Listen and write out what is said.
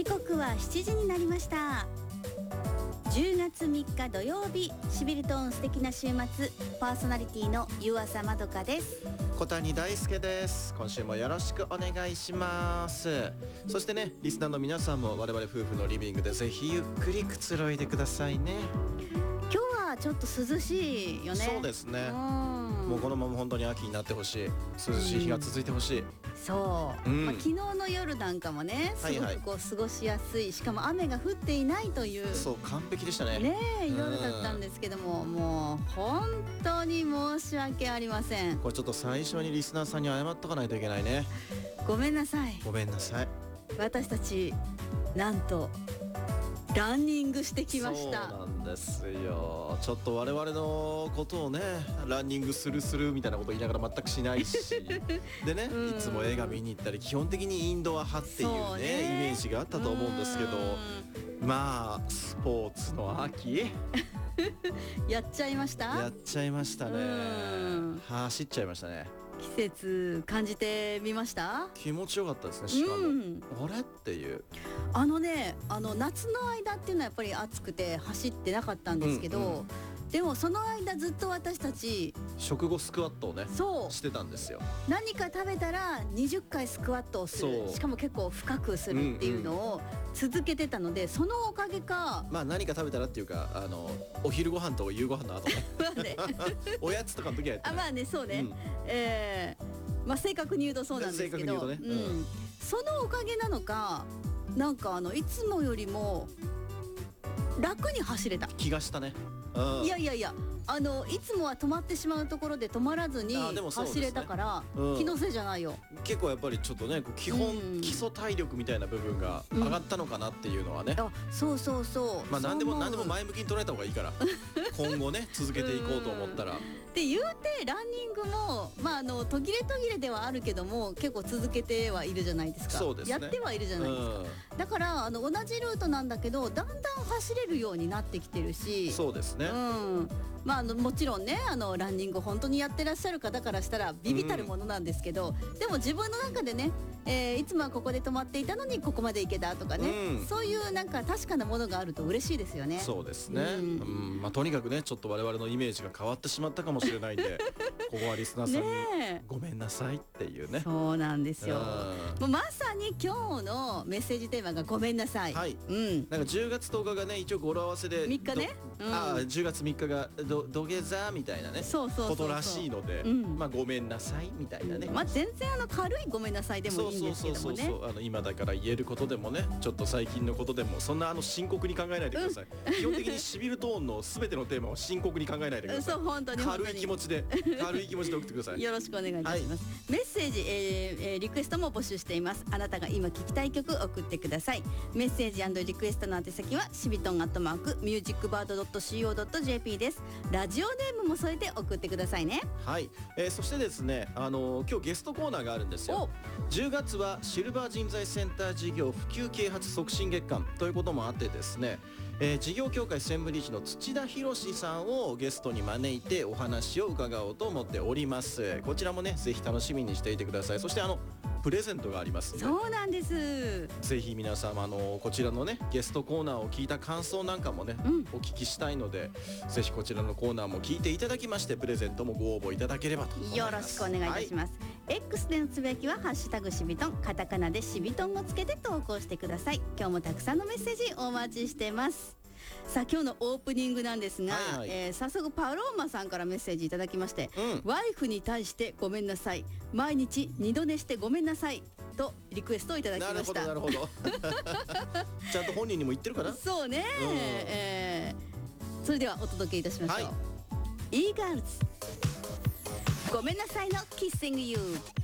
時刻は7時になりました。10月3日土曜日、シビルトーン素敵な週末、パーソナリティの湯浅まどかです。 小谷大輔です。今週もよろしくお願いします。そしてね、リスナーの皆さんも我々夫婦のリビングでぜひゆっくりくつろいでくださいね。 今日はちょっと涼しいよね。 そうですね。もうこのまま本当に秋になってほしい。涼しい日が続いてほしい。 そう、昨日の夜なんかもね、すごくこう過ごしやすい、しかも雨が降っていないという、 そう完璧でしたね。 夜だったんですけども、もう本当に申し訳ありません。 これちょっと最初にリスナーさんに謝っとかないといけないね。 ごめんなさい。 ごめんなさい。 私たちなんとランニングしてきました。 そうなんですよ。ちょっと我々のことをね、ランニングするみたいなこと言いながら全くしないしでね、いつも映画見に行ったり基本的にインドア派っていうね、イメージがあったと思うんですけど、まあスポーツの秋やっちゃいました。 やっちゃいましたね。走っちゃいましたね。 季節感じてみました。 気持ちよかったですね。しかも、あれっていう夏の間っていうのはやっぱり暑くて走ってなかったんですけど、でもその間ずっと私たち食後スクワットをねしてたんですよ。 何か食べたら20回スクワットをする、しかも結構深くするっていうのを続けてたので、そのおかげか、 まあ何か食べたらっていうか、お昼ご飯と夕ご飯の後ねおやつとかの時はやってない。 まあね、そうね、まあ正確に言うとそうなんですけど、そのおかげなのか、なんかいつもよりも楽に走れた気がしたね。 いやいつもは止まってしまうところで止まらずに走れたから、気のせいじゃないよ。 結構やっぱりちょっとね、基礎体力みたいな部分が上がったのかなっていうのはね。 そうそうそう。 まあ何でも前向きに捉えた方がいいから今後ね続けていこうと思ったら。 で言うてランニングも途切れではあるけども、結構続けてはいるじゃないですか。 そうですね。 やってはいるじゃないですか。だから同じルートなんだけど、だんだん走れるようになってきてるし。 そうですね。 まあもちろんね、ランニング本当にやってらっしゃる方からしたらビビたるものなんですけど、でも自分の中でね、いつもはここで止まっていたのにここまで行けたとかね、そういうなんか確かなものがあると嬉しいですよね。 そうですね。まあとにかくね、ちょっと我々のイメージが変わってしまったかもしれないんでここはリスナーさんにごめんなさいっていうね。 そうなんですよ。もうまさに今日のメッセージテーマがごめんなさい。 なんか10月10日がね、一応語呂合わせで 3日ね、 10月3日が土下座みたいなねことらしいので、まあごめんなさいみたいなね。 まあ全然軽いごめんなさいでもいいんですけどもね。 今だから言えることでもね、ちょっと最近のことでも、そんな深刻に考えないでください。基本的にシビルトーンの全てのテーマを深刻に考えないでください。 本当に軽い気持ちで送ってください。 よろしくお願いいたします。メッセージ、リクエストも募集しています。あなたが今聞きたい曲送ってください。メッセージ&リクエストの宛先はシビトン@musicbird.co.jp です。ラジオネームも添えて送ってくださいね。 はい、そしてですね、今日ゲストコーナーがあるんですよ。10月はシルバー人材センター事業普及啓発促進月間ということもあってですね、事業協会専務理事の土田博さんをゲストに招いてお話を伺おうと思っております。こちらもね、ぜひ楽しみにしていてください。そしてプレゼントがありますので。 そうなんです。 ぜひ皆様こちらのねゲストコーナーを聞いた感想なんかもね、お聞きしたいので、ぜひこちらのコーナーも聞いていただきまして、プレゼントもご応募いただければと思います。 よろしくお願いいたします。X でのつぶやきはハッシュタグシビトン、カタカナでシビトンをつけて投稿してください。今日もたくさんのメッセージお待ちしてます。さあ今日のオープニングなんですが、早速パローマさんからメッセージいただきまして、ワイフに対してごめんなさい、毎日二度寝してごめんなさいとリクエストをいただきました。 なるほどちゃんと本人にも言ってるかな。 そうね、それではお届けいたしましょう。イーガールズ、ごめんなさいのキッシングユー。